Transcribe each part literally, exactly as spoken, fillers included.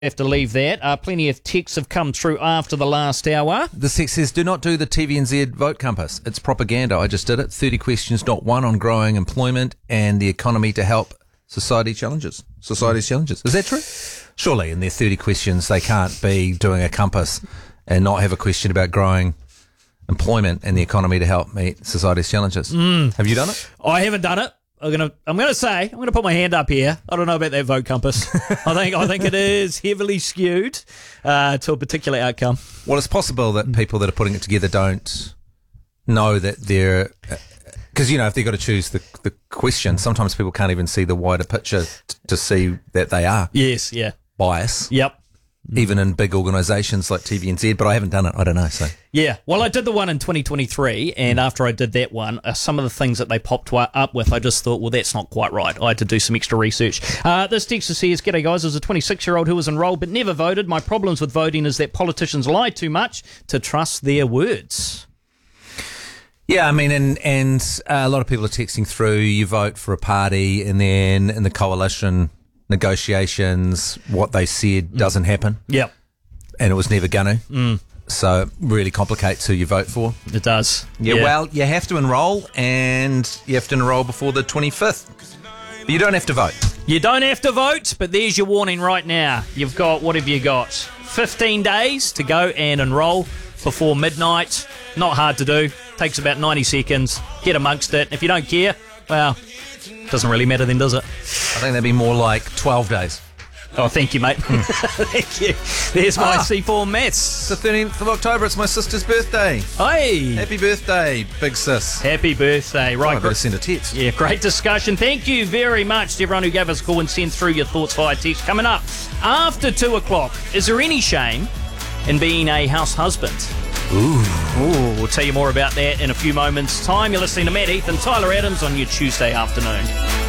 have to leave that. Uh, plenty of texts have come through after the last hour. The text says, do not do the T V N Z vote compass. It's propaganda. I just did it. thirty questions, not one, on growing employment and the economy to help society challenges. Society's challenges. Is that true? Surely in their thirty questions, they can't be doing a compass and not have a question about growing employment and the economy to help meet society's challenges. Mm. Have you done it? I haven't done it. I'm gonna. I'm gonna say. I'm gonna put my hand up here. I don't know about that vote compass. I think. I think it is heavily skewed uh, to a particular outcome. Well, it's possible that people that are putting it together don't know that they're. Because, you know, if they've got to choose the the question, sometimes people can't even see the wider picture t- to see that they are. Yes. Yeah. Bias. Yep. Even in big organisations like T V N Z, but I haven't done it. I don't know. So yeah, well, I did the one in twenty twenty-three, and after I did that one, uh, some of the things that they popped up with, I just thought, well, that's not quite right. I had to do some extra research. Uh, this texter says, "G'day guys, as a twenty-six-year-old who was enrolled but never voted, my problems with voting is that politicians lie too much to trust their words." Yeah, I mean, and and uh, a lot of people are texting through. You vote for a party, and then in the coalition negotiations, what they said doesn't happen. Yep. And it was never going to. Mm. So it really complicates who you vote for. It does. Yeah, yeah, well, you have to enrol, and you have to enrol before the twenty-fifth. But you don't have to vote. You don't have to vote, but there's your warning right now. You've got, what have you got? fifteen days to go and enrol before midnight. Not hard to do. Takes about ninety seconds. Get amongst it. If you don't care, well, doesn't really matter then, does it? I think that'd be more like twelve days. Oh, thank you, mate. Thank you. There's my Ah, C four maths. It's the thirteenth of October. It's my sister's birthday. Hey. Happy birthday, big sis. Happy birthday. Right. Oh, I better send a text. Yeah, great discussion. Thank you very much to everyone who gave us a call and sent through your thoughts via text. Coming up after two o'clock, is there any shame in being a house husband? Ooh. Ooh, we'll tell you more about that in a few moments' time. You're listening to Matt Heath and Tyler Adams on your Tuesday afternoon.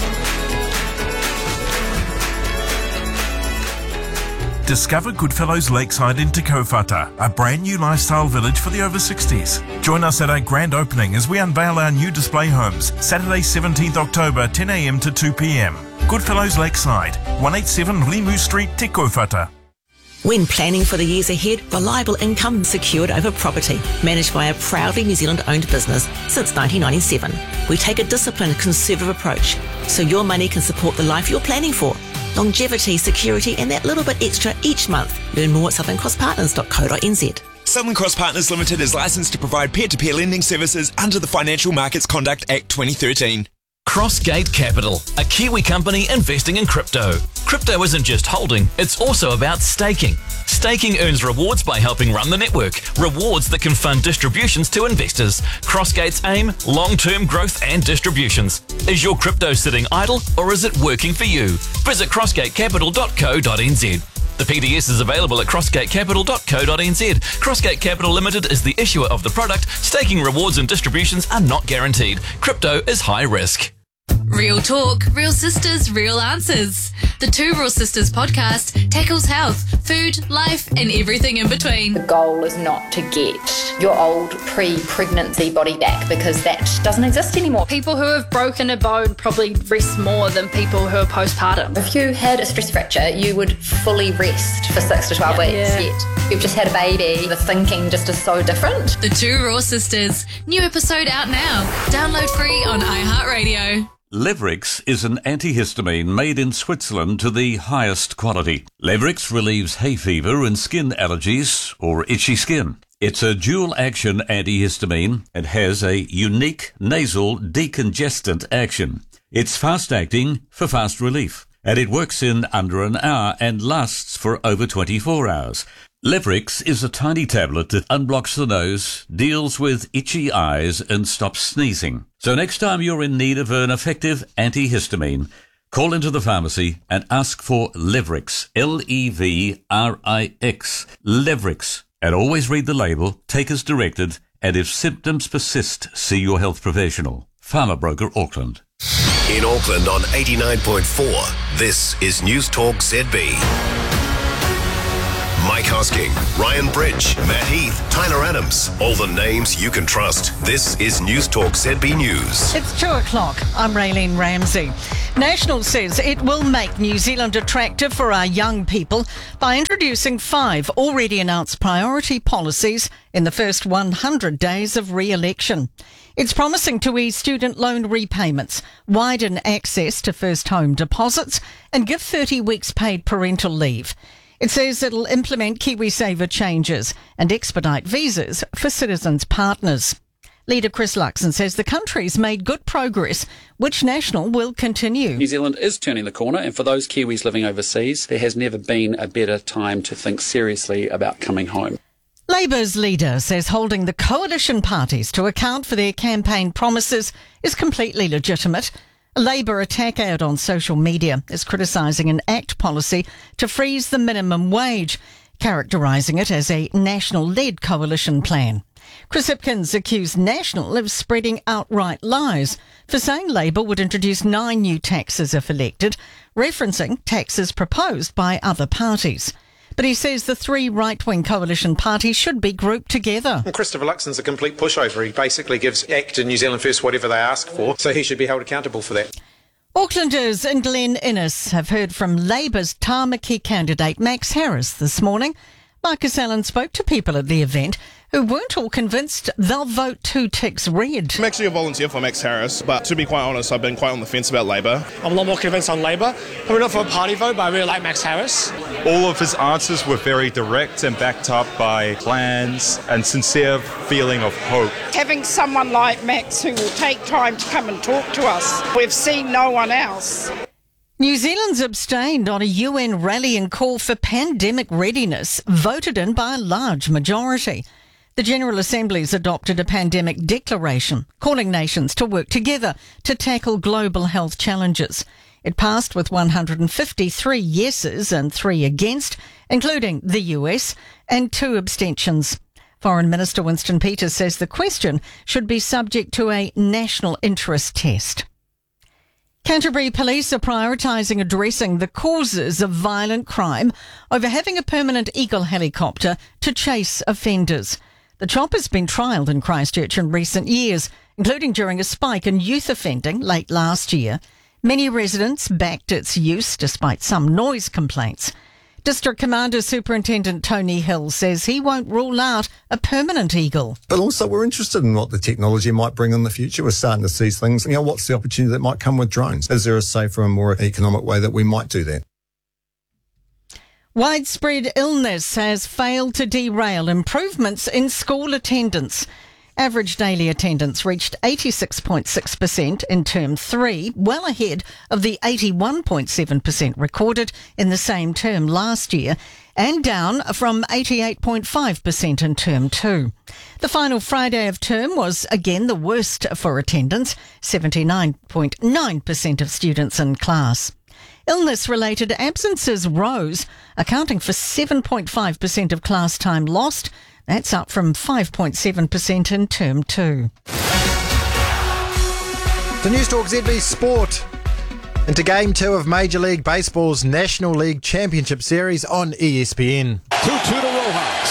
Discover Goodfellows Lakeside in Te Kaupata, a brand new lifestyle village for the over sixties. Join us at our grand opening as we unveil our new display homes, Saturday seventeenth October, ten a.m. to two p.m. Goodfellows Lakeside, one eighty-seven Limu Street, Te Kaupata. When planning for the years ahead, reliable income secured over property, managed by a proudly New Zealand-owned business since nineteen ninety-seven. We take a disciplined, conservative approach so your money can support the life you're planning for. Longevity, security, and that little bit extra each month. Learn more at southern cross partners dot co dot n z. Southern Cross Partners Limited is licensed to provide peer-to-peer lending services under the Financial Markets Conduct Act twenty thirteen. Crossgate Capital, a Kiwi company investing in crypto. Crypto isn't just holding, it's also about staking. Staking earns rewards by helping run the network, rewards that can fund distributions to investors. Crossgate's aim, long-term growth and distributions. Is your crypto sitting idle or is it working for you? Visit crossgate capital dot co dot n z. The P D S is available at crossgate capital dot co dot n z. Crossgate Capital Limited is the issuer of the product. Staking rewards and distributions are not guaranteed. Crypto is high risk. Real talk, real sisters, real answers. The Two Real Sisters podcast tackles health, food, life, and everything in between. The goal is not to get your old pre-pregnancy body back because that doesn't exist anymore. People who have broken a bone probably rest more than people who are postpartum. If you had a stress fracture, you would fully rest for six to twelve yeah, weeks. Yeah. Yet you've just had a baby. The thinking just is so different. The Two Raw Sisters. New episode out now. Download free on iHeartRadio. Levrix is an antihistamine made in Switzerland to the highest quality. Levrix relieves hay fever and skin allergies or itchy skin. It's a dual-action antihistamine and has a unique nasal decongestant action. It's fast-acting for fast relief, and it works in under an hour and lasts for over twenty-four hours. Levrix is a tiny tablet that unblocks the nose, deals with itchy eyes, and stops sneezing. So next time you're in need of an effective antihistamine, call into the pharmacy and ask for Levrix, L E V R I X, Levrix. And always read the label, take as directed, and if symptoms persist, see your health professional. Farmer Broker Auckland. In Auckland on eighty-nine point four, this is News Talk Z B. Mike multitasking. Ryan Bridge, Matt Heath, Tyler Adams. All the names you can trust. This is News Talk Z B News. It's two o'clock. I'm Raylene Ramsey. National says it will make New Zealand attractive for our young people by introducing five already announced priority policies in the first one hundred days of re-election. It's promising to ease student loan repayments, widen access to first home deposits and give thirty weeks paid parental leave. It says it'll implement KiwiSaver changes and expedite visas for citizens' partners. Leader Chris Luxon says the country's made good progress, which National will continue. New Zealand is turning the corner, and for those Kiwis living overseas, there has never been a better time to think seriously about coming home. Labour's leader says holding the coalition parties to account for their campaign promises is completely legitimate. A Labour attack ad on social media is criticising an ACT policy to freeze the minimum wage, characterising it as a National-led coalition plan. Chris Hipkins accused National of spreading outright lies for saying Labour would introduce nine new taxes if elected, referencing taxes proposed by other parties. But he says the three right-wing coalition parties should be grouped together. And Christopher Luxon's a complete pushover. He basically gives ACT and New Zealand First whatever they ask for, so he should be held accountable for that. Aucklanders and Glen Innes have heard from Labour's Tāmaki candidate Max Harris this morning. Marcus Allen spoke to people at the event who weren't all convinced they'll vote two ticks red. I'm actually a volunteer for Max Harris, but to be quite honest, I've been quite on the fence about Labour. I'm a lot more convinced on Labour. Probably not for a party vote, but I really like Max Harris. All of his answers were very direct and backed up by plans and sincere feeling of hope. Having someone like Max who will take time to come and talk to us, we've seen no one else. New Zealand's abstained on a U N rallying call for pandemic readiness, voted in by a large majority. The General Assembly's adopted a pandemic declaration, calling nations to work together to tackle global health challenges. It passed with one hundred fifty-three yeses and three against, including the U S, and two abstentions. Foreign Minister Winston Peters says the question should be subject to a national interest test. Canterbury Police are prioritising addressing the causes of violent crime over having a permanent Eagle helicopter to chase offenders. The chopper's been trialled in Christchurch in recent years, including during a spike in youth offending late last year. Many residents backed its use despite some noise complaints. District Commander Superintendent Tony Hill says he won't rule out a permanent Eagle. But also we're interested in what the technology might bring in the future. We're starting to see things. You know, what's the opportunity that might come with drones? Is there a safer and more economic way that we might do that? Widespread illness has failed to derail improvements in school attendance. Average daily attendance reached eighty-six point six percent in term three, well ahead of the eighty-one point seven percent recorded in the same term last year, and down from eighty-eight point five percent in term two. The final Friday of term was again the worst for attendance, seventy-nine point nine percent of students in class. Illness-related absences rose, accounting for seven point five percent of class time lost. That's up from five point seven percent in term two. The News Talk Z B Sport. Into Game two of Major League Baseball's National League Championship Series on E S P N. two two to Rojas.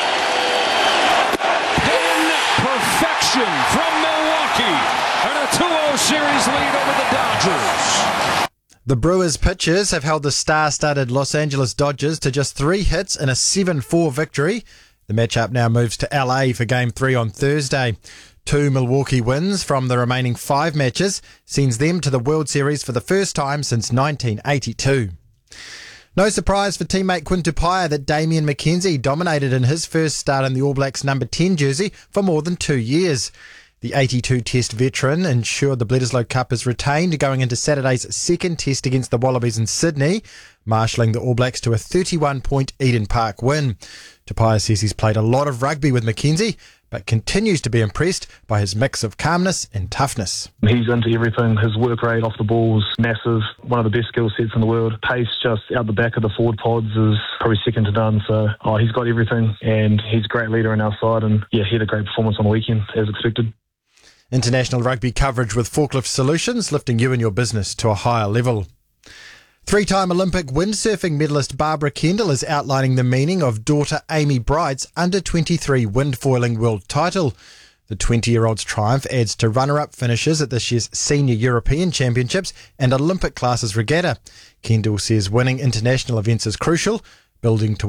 Pin perfection from Milwaukee. And a two oh series lead over the Dodgers. The Brewers pitchers have held the star-studded Los Angeles Dodgers to just three hits in a seven four victory. The matchup now moves to L A for Game three on Thursday. Two Milwaukee wins from the remaining five matches sends them to the World Series for the first time since nineteen eighty-two. No surprise for teammate Quinn Tupaia that Damian McKenzie dominated in his first start in the All Blacks number ten jersey for more than two years. The eighty-two test veteran ensured the Bledisloe Cup is retained going into Saturday's second test against the Wallabies in Sydney, marshalling the All Blacks to a thirty-one point Eden Park win. Tupaia says he's played a lot of rugby with McKenzie, but continues to be impressed by his mix of calmness and toughness. He's into everything. His work rate off the ball is massive. One of the best skill sets in the world. Pace just out the back of the forward pods is probably second to none. So oh, he's got everything, and he's a great leader on our side. And yeah, he had a great performance on the weekend, as expected. International rugby coverage with Forklift Solutions, lifting you and your business to a higher level. Three-time Olympic windsurfing medalist Barbara Kendall is outlining the meaning of daughter Amy Bright's under twenty-three windfoiling world title. The twenty-year-old's triumph adds to runner-up finishes at this year's Senior European Championships and Olympic classes regatta. Kendall says winning international events is crucial, building to